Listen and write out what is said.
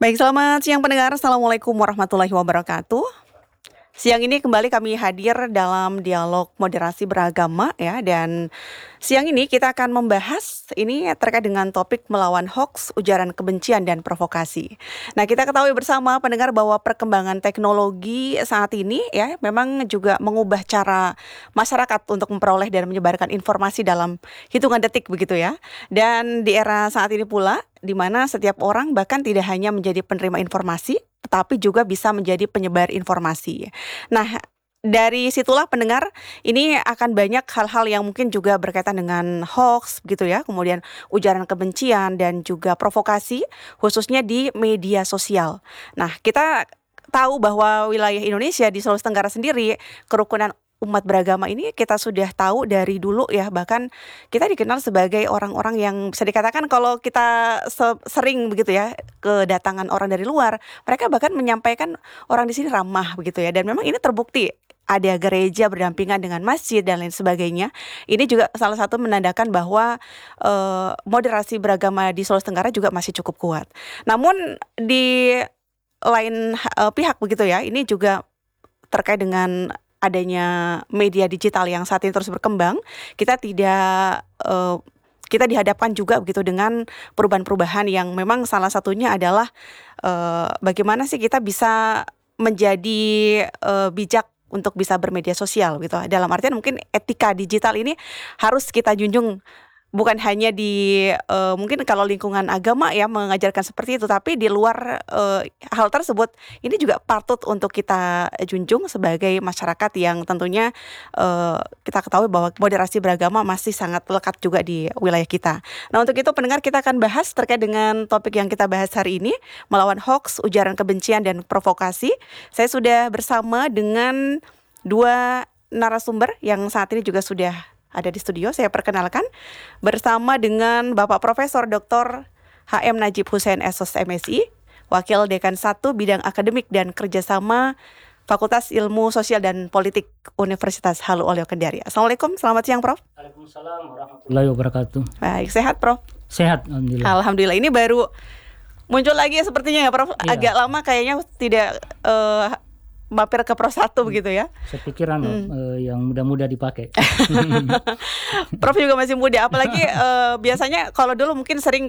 Baik, selamat siang pendengar. Assalamualaikum warahmatullahi wabarakatuh. Siang ini kembali kami hadir dalam dialog moderasi beragama ya, dan siang ini kita akan membahas ini terkait dengan topik melawan hoaks, ujaran kebencian dan provokasi. Nah, kita ketahui bersama pendengar bahwa perkembangan teknologi saat ini ya memang juga mengubah cara masyarakat untuk memperoleh dan menyebarkan informasi dalam hitungan detik begitu ya. Dan di era saat ini pula di mana setiap orang bahkan tidak hanya menjadi penerima informasi, tetapi juga bisa menjadi penyebar informasi. Nah, dari situlah pendengar, ini akan banyak hal-hal yang mungkin juga berkaitan dengan hoax gitu ya, kemudian ujaran kebencian dan juga provokasi, khususnya di media sosial. Nah, kita tahu bahwa wilayah Indonesia di Sulawesi Tenggara sendiri, kerukunan umat beragama ini kita sudah tahu dari dulu ya, bahkan kita dikenal sebagai orang-orang yang bisa dikatakan kalau kita sering begitu ya kedatangan orang dari luar, mereka bahkan menyampaikan orang di sini ramah begitu ya, dan memang ini terbukti ada gereja berdampingan dengan masjid dan lain sebagainya. Ini juga salah satu menandakan bahwa moderasi beragama di Sulawesi Tenggara juga masih cukup kuat. Namun di lain pihak begitu ya, ini juga terkait dengan adanya media digital yang saat ini terus berkembang, kita dihadapkan juga begitu dengan perubahan-perubahan yang memang salah satunya adalah bagaimana sih kita bisa menjadi bijak untuk bisa bermedia sosial gitu. Dalam artian mungkin etika digital ini harus kita junjung. Bukan hanya di mungkin kalau lingkungan agama ya mengajarkan seperti itu, tapi di luar hal tersebut ini juga patut untuk kita junjung sebagai masyarakat yang tentunya kita ketahui bahwa moderasi beragama masih sangat lekat juga di wilayah kita. Nah, untuk itu pendengar, kita akan bahas terkait dengan topik yang kita bahas hari ini, melawan hoax, ujaran kebencian dan provokasi. Saya sudah bersama dengan dua narasumber yang saat ini juga sudah ada di studio. Saya perkenalkan bersama dengan Bapak Profesor Dr. HM Najib Hussein SOS MSI, Wakil Dekan 1 Bidang Akademik dan Kerjasama Fakultas Ilmu Sosial dan Politik Universitas Halu Oleo Kendari. Assalamualaikum, selamat siang Prof. Waalaikumsalam warahmatullahi wabarakatuh. Baik, sehat Prof? Sehat, alhamdulillah. Alhamdulillah, ini baru muncul lagi sepertinya ya Prof. Iya. Agak lama kayaknya tidak mampir ke Pro 1 begitu ya. Saya pikir yang mudah-mudah dipakai. Prof juga masih muda, apalagi biasanya kalau dulu mungkin sering